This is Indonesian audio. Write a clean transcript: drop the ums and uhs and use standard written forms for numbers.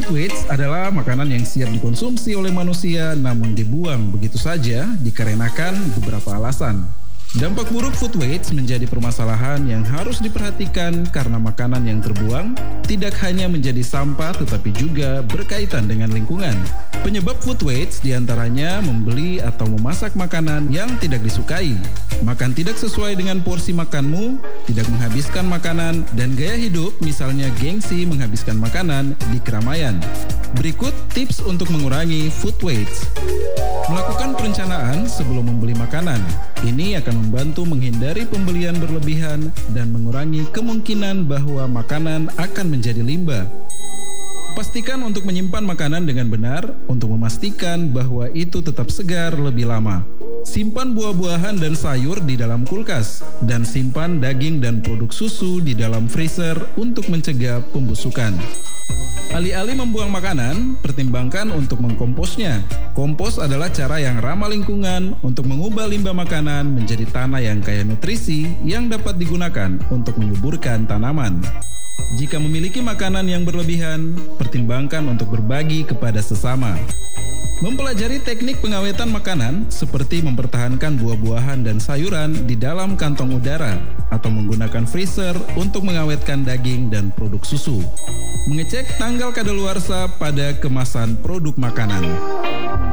waste adalah makanan yang siap dikonsumsi oleh manusia namun dibuang begitu saja dikarenakan beberapa alasan. Dampak buruk food waste menjadi permasalahan yang harus diperhatikan karena makanan yang terbuang tidak hanya menjadi sampah tetapi juga berkaitan dengan lingkungan. Penyebab food waste diantaranya membeli atau memasak makanan yang tidak disukai, makan tidak sesuai dengan porsi makanmu, tidak menghabiskan makanan, dan gaya hidup misalnya gengsi menghabiskan makanan di keramaian. Berikut tips untuk mengurangi food waste. Melakukan perencanaan sebelum membeli makanan. Ini akan membantu menghindari pembelian berlebihan dan mengurangi kemungkinan bahwa makanan akan menjadi limbah. Pastikan untuk menyimpan makanan dengan benar untuk memastikan bahwa itu tetap segar lebih lama. Simpan buah-buahan dan sayur di dalam kulkas dan simpan daging dan produk susu di dalam freezer untuk mencegah pembusukan. Alih-alih membuang makanan, pertimbangkan untuk mengkomposnya. Kompos adalah cara yang ramah lingkungan untuk mengubah limbah makanan menjadi tanah yang kaya nutrisi yang dapat digunakan untuk menyuburkan tanaman. Jika memiliki makanan yang berlebihan, pertimbangkan untuk berbagi kepada sesama. Mempelajari teknik pengawetan makanan seperti mempertahankan buah-buahan dan sayuran di dalam kantong udara atau menggunakan freezer untuk mengawetkan daging dan produk susu. Mengecek tanggal kadaluarsa pada kemasan produk makanan.